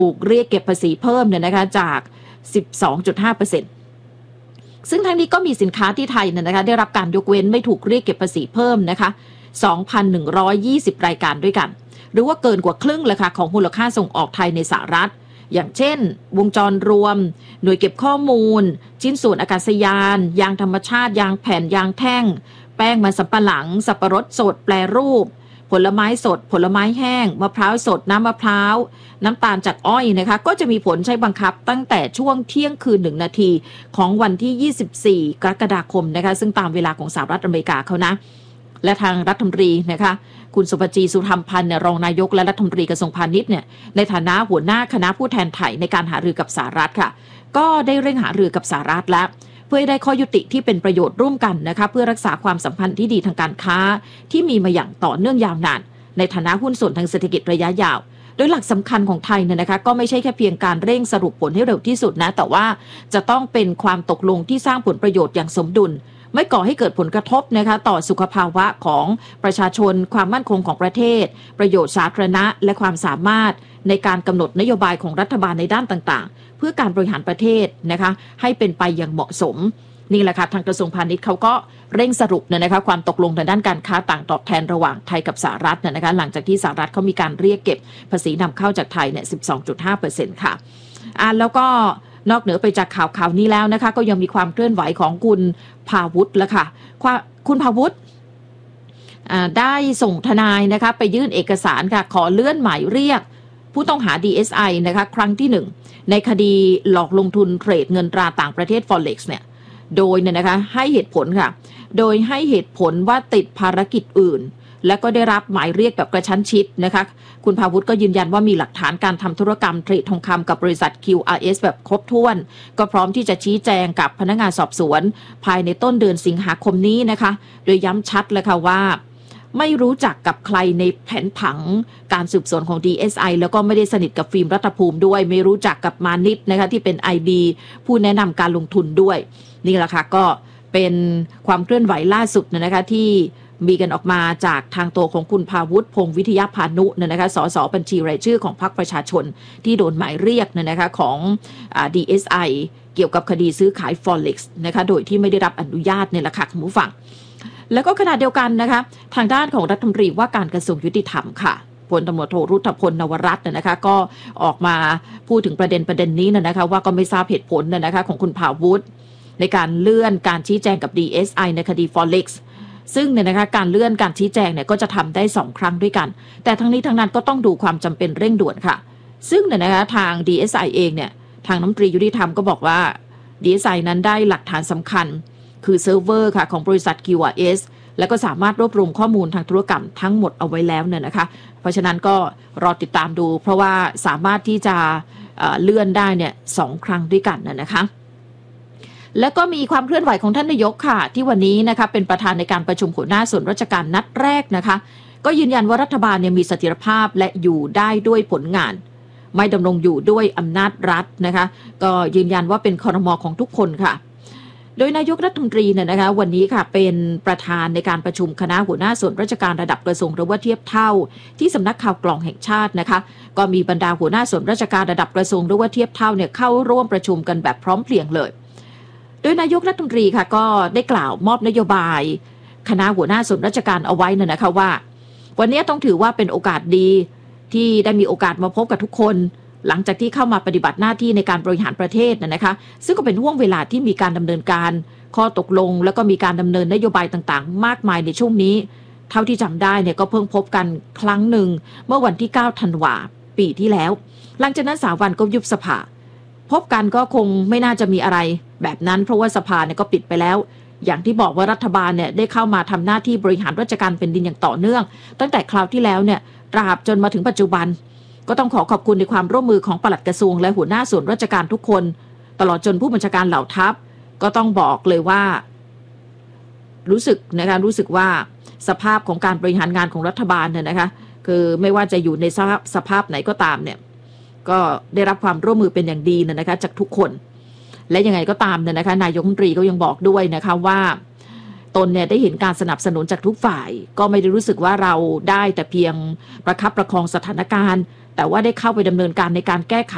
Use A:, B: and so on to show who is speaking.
A: ถูกเรียกเก็บภาษีเพิ่มเนี่ยนะคะจาก 12.5%ซึ่งทั้งนี้ก็มีสินค้าที่ไทยเนี่ยนะคะได้รับการยกเว้นไม่ถูกเรียกเก็บภาษีเพิ่มนะคะ 2,120 รายการด้วยกันหรือว่าเกินกว่าครึ่งเลยค่ะของมูลค่าส่งออกไทยในสหรัฐอย่างเช่นวงจรรวมหน่วยเก็บข้อมูลชิ้นส่วนอากาศยานยางธรรมชาติยางแผ่นยางแท่งแป้งมันสำปะหลังสับปะรดสดแปรรูปผลไม้สดผลไม้แห้งมะพร้าวสดน้ำมะพร้าวน้ำตาลจากอ้อยนะคะก็จะมีผลใช้บังคับตั้งแต่ช่วงเที่ยงคืน1 นาทีของวันที่24 กรกฎาคมนะคะซึ่งตามเวลาของสหรัฐอเมริกาเขานะและทางรัฐมนตรีนะคะคุณสุภจีสุธรรมพันธ์รองนายกและรัฐมนตรีกระทรวงพาณิชย์เนี่ยในฐานะหัวหน้าคณะผู้แทนไทยในการหารือกับสหรัฐค่ะก็ได้เร่งหารือกับสหรัฐแล้วเพื่อให้ได้ข้อยุติที่เป็นประโยชน์ร่วมกันนะคะเพื่อรักษาความสัมพันธ์ที่ดีทางการค้าที่มีมาอย่างต่อเนื่องยาวนานในฐานะหุ้นส่วนทางเศรษฐกิจระยะยาวโดยหลักสำคัญของไทยเนี่ยนะคะก็ไม่ใช่แค่เพียงการเร่งสรุปผลให้เร็วที่สุดนะแต่ว่าจะต้องเป็นความตกลงที่สร้างผลประโยชน์อย่างสมดุลไม่ก่อให้เกิดผลกระทบนะคะต่อสุขภาวะของประชาชนความมั่นคงของประเทศประโยชน์สาธารณะและความสามารถในการกำหนดนโยบายของรัฐบาลในด้านต่างๆเพื่อการบริหารประเทศนะคะให้เป็นไปอย่างเหมาะสมนี่แหละค่ะทางกระทรวงพาณิชย์เขาก็เร่งสรุปนะคะความตกลงทางด้านการค้าต่างตอบแทนระหว่างไทยกับสหรัฐนะคะหลังจากที่สหรัฐเขามีการเรียกเก็บภาษีนำเข้าจากไทยเนี่ย 12.5% ค่ะแล้วก็นอกเหนือไปจากข่าวนี้แล้วนะคะก็ยังมีความเคลื่อนไหวของคุณภาวุฒิละค่ะคุณภาวุฒิได้ส่งทนายนะคะไปยื่นเอกสารค่ะขอเลื่อนหมายเรียกผู้ต้องหา DSI นะคะครั้งที่1ในคดีหลอกลงทุนเทรดเงินตราต่างประเทศ Forex เนี่ยโดยเนี่ยนะคะให้เหตุผลค่ะโดยให้เหตุผลว่าติดภารกิจอื่นและก็ได้รับหมายเรียกแบบกระชั้นชิดนะคะคุณภาวุฒิก็ยืนยันว่ามีหลักฐานการทำธุรกรรมเทรดทองคำกับบริษัท QRS แบบครบถ้วนก็พร้อมที่จะชี้แจงกับพนักงานสอบสวนภายในต้นเดือนสิงหาคมนี้นะคะโดยย้ำชัดเลยค่ะว่าไม่รู้จักกับใครในแผนผังการสืบสวนของ DSI แล้วก็ไม่ได้สนิทกับฟิล์มรัฐภูมิด้วยไม่รู้จักกับมานิดนะคะที่เป็น IB ผู้แนะนำการลงทุนด้วยนี่แหละค่ะก็เป็นความเคลื่อนไหวล่าสุดนะคะที่มีกันออกมาจากทางตัวของคุณภาวุฒิพงษ์วิทยาพานุนะคะสสบัญชีรายชื่อของพรรคประชาชนที่โดนหมายเรียกนะคะของDSI เกี่ยวกับคดีซื้อขาย Forex นะคะโดยที่ไม่ได้รับอนุญาตเนี่ยแหละค่ะคุณผู้ฟังแล้วก็ขณะเดียวกันนะคะทางด้านของรัฐมนตรีว่าการกระทรวงยุติธรรมค่ะพลตำรวจโทรุธพลนวรัตน์นะคะก็ออกมาพูดถึงประเด็นนี้นะคะว่าก็ไม่ทราบเหตุผลนะคะของคุณภาวุฒิในการเลื่อนการชี้แจงกับ DSI ในคดี Forex ซึ่งเนี่ยนะคะการเลื่อนการชี้แจงเนี่ยก็จะทำได้2 ครั้งด้วยกันแต่ทั้งนี้ทั้งนั้นก็ต้องดูความจำเป็นเร่งด่วนค่ะซึ่งเนี่ยนะคะทาง DSI เองเนี่ยทางรัฐมนตรียุติธรรมก็บอกว่า DSI นั้นได้หลักฐานสำคัญคือเซิร์ฟเวอร์ค่ะของบริษัท QRS แล้วก็สามารถรวบรวมข้อมูลทางธุรกรรมทั้งหมดเอาไว้แล้วเนี่ยนะคะเพราะฉะนั้นก็รอติดตามดูเพราะว่าสามารถที่จะเลื่อนได้เนี่ย2 ครั้งด้วยกันนะคะแล้วก็มีความเคลื่อนไหวของท่านนายกค่ะที่วันนี้นะคะเป็นประธานในการประชุมหัวหน้าส่วนราชการนัดแรกนะคะก็ยืนยันว่ารัฐบาลเนี่ยมีเสถียรภาพและอยู่ได้ด้วยผลงานไม่ดำรงอยู่ด้วยอำนาจรัฐนะคะก็ยืนยันว่าเป็นครม.ของทุกคนค่ะโดยนายกรัฐมนตรีเนี่ยนะคะวันนี้ค่ะเป็นประธานในการประชุมคณะหัวหน้าส่วนราชการระดับกระทรวงหรือว่าเทียบเท่าที่สำนักข่าวกล่องแห่งชาตินะคะก็มีบรรดาหัวหน้าส่วนราชการระดับกระทรวงหรือว่าเทียบเท่าเนี่ยเข้าร่วมประชุมกันแบบพร้อมเพรียงเลยโดยนายกรัฐมนตรีค่ะก็ได้กล่าวมอบนโยบายคณะหัวหน้าส่วนราชการเอาไว้นะคะว่าวันนี้ต้องถือว่าเป็นโอกาสดีที่ได้มีโอกาสมาพบกับทุกคนหลังจากที่เข้ามาปฏิบัติหน้าที่ในการบริหารประเทศนะคะซึ่งก็เป็นห่วงเวลาที่มีการดำเนินการข้อตกลงแล้วก็มีการดำเนินนโยบายต่างๆมากมายในช่วงนี้เท่าที่จำได้เนี่ยก็เพิ่งพบกันครั้งหนึ่งเมื่อวันที่9 ธันวาคมปีที่แล้วหลังจากนั้น3 วันก็ยุบสภาพบกันก็คงไม่น่าจะมีอะไรแบบนั้นเพราะว่าสภาเนี่ยก็ปิดไปแล้วอย่างที่บอกว่ารัฐบาลเนี่ยได้เข้ามาทำหน้าที่บริหารราชการแผ่นดินอย่างต่อเนื่องตั้งแต่คราวที่แล้วเนี่ยตราบจนมาถึงปัจจุบันก็ต้องขอบคุณในความร่วมมือของปลัดกระทรวงและหัวหน้าส่วนราชการทุกคนตลอดจนผู้บัญชาการเหล่าทัพก็ต้องบอกเลยว่ารู้สึกว่าสภาพของการบริหารงานของรัฐบาลเนี่ยนะคะคือไม่ว่าจะอยู่ในสภาพไหนก็ตามเนี่ยก็ได้รับความร่วมมือเป็นอย่างดีนะคะจากทุกคนและยังไงก็ตามเนี่ยนะคะนายกรัฐมนตรีก็ยังบอกด้วยนะคะว่าตนเนี่ยได้เห็นการสนับสนุนจากทุกฝ่ายก็ไม่ได้รู้สึกว่าเราได้แต่เพียงประคับประคองสถานการณ์แต่ว่าได้เข้าไปดำเนินการในการแก้ไข